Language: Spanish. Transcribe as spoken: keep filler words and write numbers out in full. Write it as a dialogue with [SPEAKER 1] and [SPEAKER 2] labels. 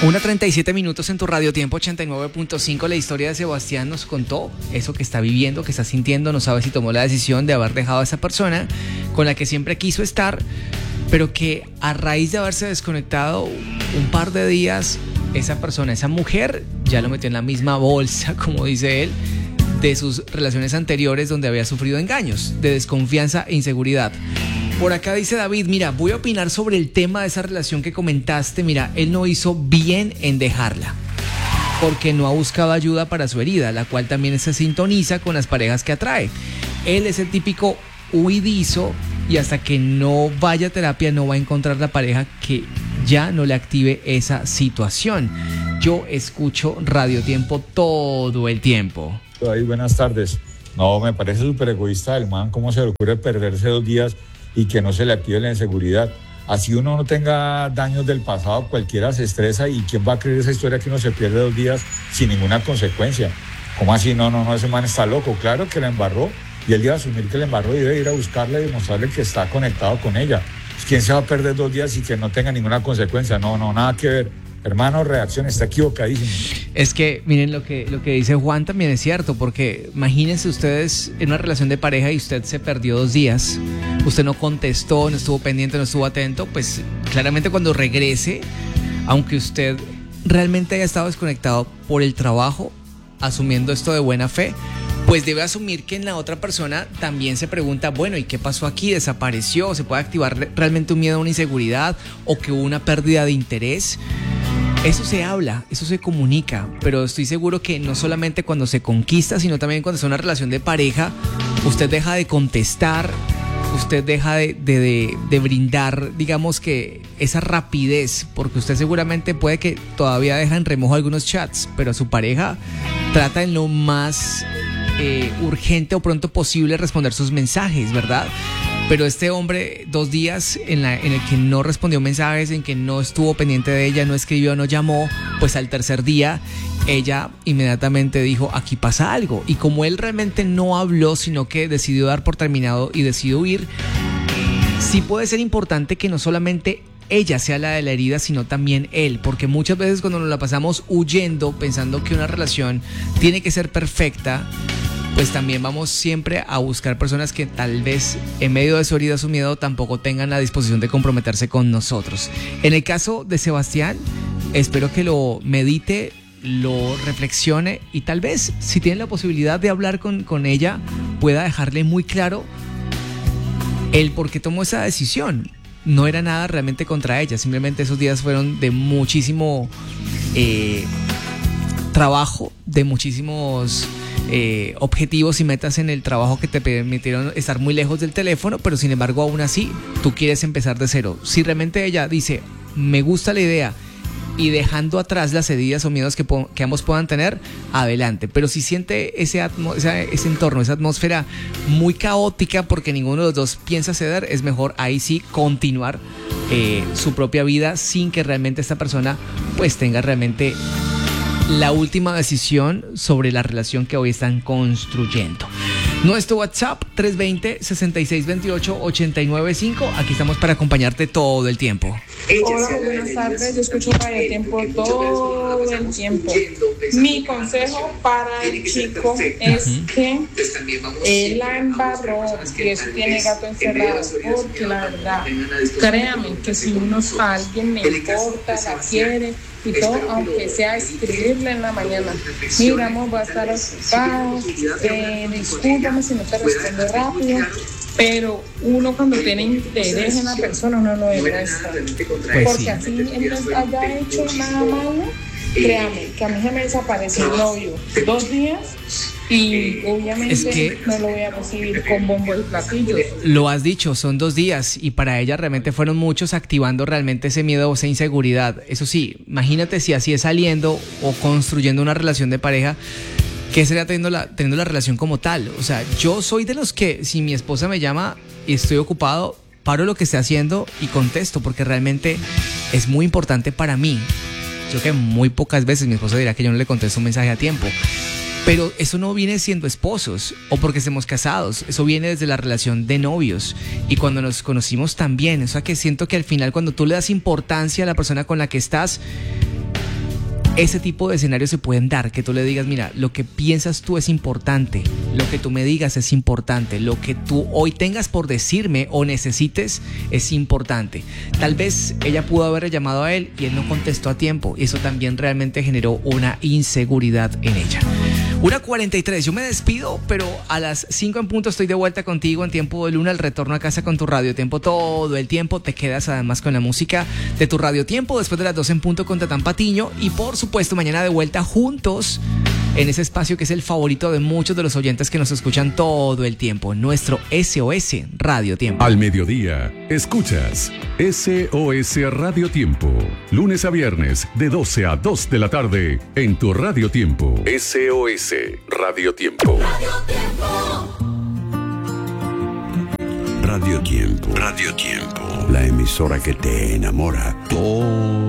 [SPEAKER 1] Una treinta y siete minutos en tu Radio Tiempo ochenta y nueve punto cinco. La historia de Sebastián nos contó eso que está viviendo, que está sintiendo. No sabe si tomó la decisión de haber dejado a esa persona con la que siempre quiso estar, pero que a raíz de haberse desconectado un par de días, esa persona, esa mujer, ya lo metió en la misma bolsa, como dice él, de sus relaciones anteriores donde había sufrido engaños, de desconfianza e inseguridad. Por acá dice David, mira, voy a opinar sobre el tema de esa relación que comentaste. Mira, él no hizo bien en dejarla, porque no ha buscado ayuda para su herida, la cual también se sintoniza con las parejas que atrae. Él es el típico huidizo y hasta que no vaya a terapia no va a encontrar la pareja que ya no le active esa situación. Yo escucho Radio Tiempo todo el tiempo.
[SPEAKER 2] Ay, buenas tardes. No, me parece súper egoísta del man, cómo se le ocurre perderse dos días y que no se le active la inseguridad. Así uno no tenga daños del pasado, cualquiera se estresa y ¿quién va a creer esa historia que uno se pierde dos días sin ninguna consecuencia? ¿Cómo así? No, no, no, ese man está loco. Claro que la embarró y él iba a asumir que la embarró y debe ir a buscarla y demostrarle que está conectado con ella. ¿Quién se va a perder dos días y que no tenga ninguna consecuencia? No, no, nada que ver. Hermano, reacción, está equivocadísimo.
[SPEAKER 1] Es que, miren, lo que, lo que dice Juan también es cierto, porque imagínense ustedes en una relación de pareja y usted se perdió dos días, usted no contestó, no estuvo pendiente, no estuvo atento, pues claramente cuando regrese, aunque usted realmente haya estado desconectado por el trabajo, asumiendo esto de buena fe, pues debe asumir que en la otra persona también se pregunta, bueno, ¿y qué pasó aquí? ¿Desapareció? ¿Se puede activar realmente un miedo, una inseguridad o que hubo una pérdida de interés? Eso se habla, eso se comunica, pero estoy seguro que no solamente cuando se conquista, sino también cuando es una relación de pareja, usted deja de contestar, usted deja de, de, de, de brindar, digamos que esa rapidez, porque usted seguramente puede que todavía deja en remojo algunos chats, pero a su pareja trata en lo más eh, urgente o pronto posible responder sus mensajes, ¿verdad? Pero este hombre, dos días en, la, en el que no respondió mensajes, en que no estuvo pendiente de ella, no escribió, no llamó, pues al tercer día ella inmediatamente dijo, aquí pasa algo. Y como él realmente no habló, sino que decidió dar por terminado y decidió huir, sí puede ser importante que no solamente ella sea la de la herida, sino también él, porque muchas veces cuando nos la pasamos huyendo, pensando que una relación tiene que ser perfecta, pues también vamos siempre a buscar personas que tal vez en medio de su herida, su miedo, tampoco tengan la disposición de comprometerse con nosotros. En el caso de Sebastián, espero que lo medite, lo reflexione y tal vez, si tiene la posibilidad de hablar con, con ella, pueda dejarle muy claro el por qué tomó esa decisión. No era nada realmente contra ella, simplemente esos días fueron de muchísimo eh, trabajo, de muchísimos eh, objetivos y metas en el trabajo que te permitieron estar muy lejos del teléfono, pero sin embargo aún así tú quieres empezar de cero. Si realmente ella dice, me gusta la idea, y dejando atrás las heridas o miedos que, po- que ambos puedan tener, adelante. Pero si siente ese, atmo- ese, ese entorno, esa atmósfera muy caótica porque ninguno de los dos piensa ceder, es mejor ahí sí continuar eh, su propia vida sin que realmente esta persona pues tenga realmente la última decisión sobre la relación que hoy están construyendo. Nuestro WhatsApp tres dos cero, seis seis dos ocho, ocho nueve cinco. Aquí estamos para acompañarte todo el tiempo.
[SPEAKER 3] Hola, buenas tardes. Yo escucho Radio Tiempo todo el tiempo. Mi consejo para el chico es que él la embarró y eso tiene gato encerrado. Porque la verdad, créame que si uno a alguien le importa, la quiere y todo, aunque sea escribirle en la mañana, mira, amor, voy a estar ocupado, eh, discúlpame si no te respondo rápido, pero uno cuando tiene interés en la persona, uno lo demuestra,
[SPEAKER 1] Pues
[SPEAKER 3] porque
[SPEAKER 1] sí.
[SPEAKER 3] así él no haya hecho nada malo, créame, que a mí se me desapareció el novio dos días y obviamente
[SPEAKER 1] Es que-
[SPEAKER 3] no lo voy a recibir con bombo y platillos.
[SPEAKER 1] Lo has dicho, son dos días y para ella realmente fueron muchos, activando realmente ese miedo o esa inseguridad. Eso sí, imagínate si así es saliendo o construyendo una relación de pareja, ¿qué sería teniendo la, teniendo la relación como tal? O sea, yo soy de los que si mi esposa me llama y estoy ocupado, paro lo que esté haciendo y contesto, porque realmente es muy importante para mí. Yo que muy pocas veces mi esposa dirá que yo no le contesto un mensaje a tiempo. Pero eso no viene siendo esposos o porque estemos casados, eso viene desde la relación de novios y cuando nos conocimos también. O sea que siento que al final cuando tú le das importancia a la persona con la que estás, ese tipo de escenarios se pueden dar, que tú le digas, mira, lo que piensas tú es importante, lo que tú me digas es importante, lo que tú hoy tengas por decirme o necesites es importante. Tal vez ella pudo haberle llamado a él y él no contestó a tiempo, y eso también realmente generó una inseguridad en ella. una cuarenta y tres, yo me despido, pero a las cinco en punto estoy de vuelta contigo en Tiempo de Luna, el retorno a casa con tu Radio Tiempo todo el tiempo. Te quedas además con la música de tu Radio Tiempo después de las doce en punto con Tatán Patiño, y por supuesto mañana de vuelta juntos en ese espacio que es el favorito de muchos de los oyentes que nos escuchan todo el tiempo, nuestro S O S Radio Tiempo.
[SPEAKER 4] Al mediodía, escuchas S O S Radio Tiempo, lunes a viernes de doce a dos de la tarde en tu Radio Tiempo. S O S Radio Tiempo.
[SPEAKER 5] Radio Tiempo. Radio Tiempo. Radio Tiempo. La emisora que te enamora todo